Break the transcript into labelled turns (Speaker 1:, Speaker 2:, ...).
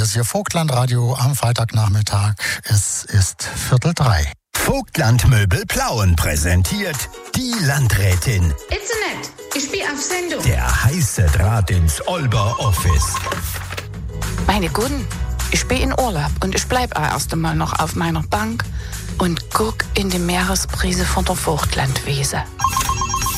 Speaker 1: Das ist Ihr Vogtlandradio am Freitagnachmittag. Es ist 2:45.
Speaker 2: Vogtland Möbel Plauen präsentiert die Landrätin.
Speaker 3: Itzenet, ich bin auf Sendung.
Speaker 2: Der heiße Draht ins Olber Office.
Speaker 4: Meine Guten, ich bin in Urlaub und ich bleib erst einmal noch auf meiner Bank und guck in die Meeresbrise von der Vogtlandwiese.